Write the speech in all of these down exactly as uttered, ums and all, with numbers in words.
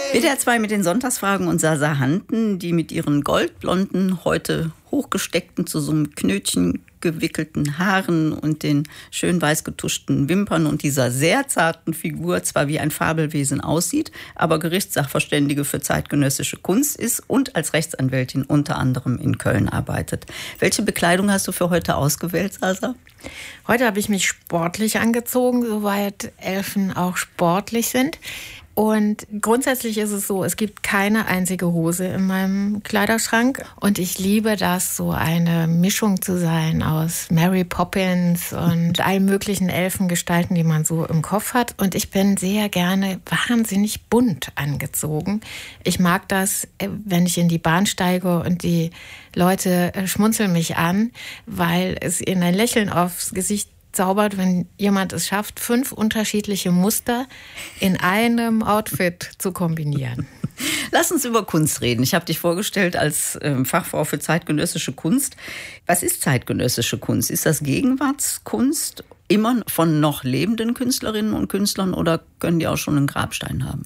W D R zwei mit den Sonntagsfragen und Sasa Handen, die mit ihren goldblonden, heute hochgesteckten, zu so einem Knötchen gewickelten Haaren und den schön weiß getuschten Wimpern und dieser sehr zarten Figur zwar wie ein Fabelwesen aussieht, aber Gerichtssachverständige für zeitgenössische Kunst ist und als Rechtsanwältin unter anderem in Köln arbeitet. Welche Bekleidung hast du für heute ausgewählt, Sasa? Heute habe ich mich sportlich angezogen, soweit Elfen auch sportlich sind. Und grundsätzlich ist es so, es gibt keine einzige Hose in meinem Kleiderschrank. Und ich liebe das, so eine Mischung zu sein aus Mary Poppins und allen möglichen Elfengestalten, die man so im Kopf hat. Und ich bin sehr gerne wahnsinnig bunt angezogen. Ich mag das, wenn ich in die Bahn steige und die Leute schmunzeln mich an, weil es ihnen ein Lächeln aufs Gesicht zaubert, wenn jemand es schafft, fünf unterschiedliche Muster in einem Outfit zu kombinieren. Lass uns über Kunst reden. Ich habe dich vorgestellt als ähm, Fachfrau für zeitgenössische Kunst. Was ist zeitgenössische Kunst? Ist das Gegenwartskunst immer von noch lebenden Künstlerinnen und Künstlern oder können die auch schon einen Grabstein haben?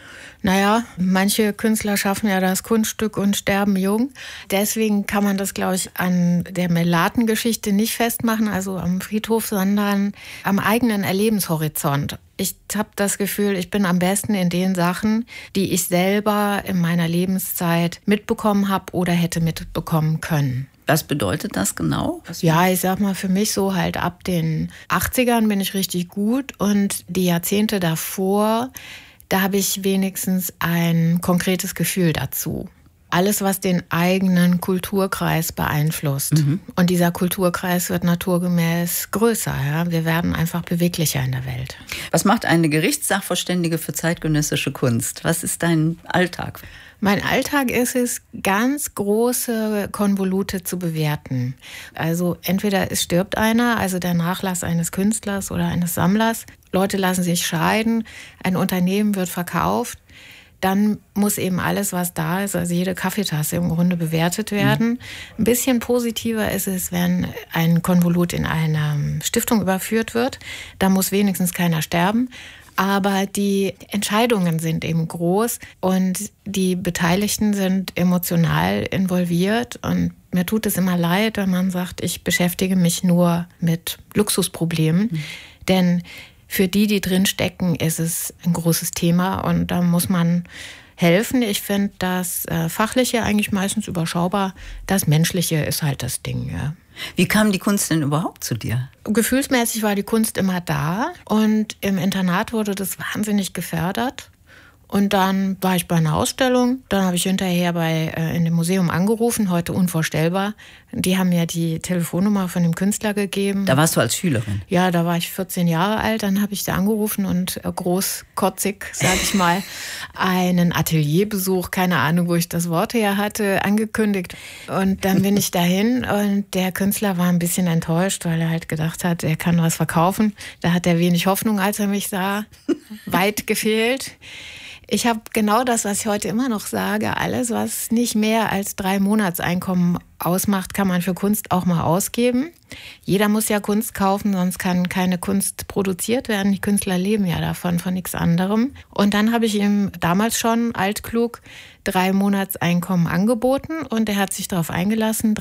Naja, manche Künstler schaffen ja das Kunststück und sterben jung. Deswegen kann man das, glaube ich, an der Melaten-Geschichte nicht festmachen, also am Friedhof, sondern am eigenen Erlebenshorizont. Ich habe das Gefühl, ich bin am besten in den Sachen, die ich selber in meiner Lebenszeit mitbekommen habe oder hätte mitbekommen können. Was bedeutet das genau? Ja, ich sag mal, für mich so halt ab den achtzigern bin ich richtig gut und die Jahrzehnte davor, da habe ich wenigstens ein konkretes Gefühl dazu. Alles, was den eigenen Kulturkreis beeinflusst. Mhm. Und dieser Kulturkreis wird naturgemäß größer. Ja? Wir werden einfach beweglicher in der Welt. Was macht eine Gerichtssachverständige für zeitgenössische Kunst? Was ist dein Alltag? Mein Alltag ist es, ganz große Konvolute zu bewerten. Also entweder es stirbt einer, also der Nachlass eines Künstlers oder eines Sammlers. Leute lassen sich scheiden, ein Unternehmen wird verkauft. Dann muss eben alles, was da ist, also jede Kaffeetasse im Grunde bewertet werden. Mhm. Ein bisschen positiver ist es, wenn ein Konvolut in eine Stiftung überführt wird. Da muss wenigstens keiner sterben. Aber die Entscheidungen sind eben groß und die Beteiligten sind emotional involviert. Und mir tut es immer leid, wenn man sagt, ich beschäftige mich nur mit Luxusproblemen. Mhm. Denn für die, die drin stecken, ist es ein großes Thema und da muss man helfen. Ich finde das äh, Fachliche eigentlich meistens überschaubar. Das Menschliche ist halt das Ding, ja. Wie kam die Kunst denn überhaupt zu dir? Gefühlsmäßig war die Kunst immer da und im Internat wurde das wahnsinnig gefördert. Und dann war ich bei einer Ausstellung, dann habe ich hinterher bei äh, in dem Museum angerufen, heute unvorstellbar. Die haben mir die Telefonnummer von dem Künstler gegeben. Da warst du als Schülerin? Ja, da war ich vierzehn Jahre alt, dann habe ich da angerufen und äh, großkotzig, sage ich mal, einen Atelierbesuch, keine Ahnung, wo ich das Wort her hatte, angekündigt. Und dann bin ich dahin und der Künstler war ein bisschen enttäuscht, weil er halt gedacht hat, er kann was verkaufen. Da hat er wenig Hoffnung, als er mich sah. Weit gefehlt. Ich habe genau das, was ich heute immer noch sage. Alles, was nicht mehr als drei Monatseinkommen ausmacht, kann man für Kunst auch mal ausgeben. Jeder muss ja Kunst kaufen, sonst kann keine Kunst produziert werden. Die Künstler leben ja davon, von nichts anderem. Und dann habe ich ihm damals schon altklug drei Monatseinkommen angeboten und er hat sich darauf eingelassen.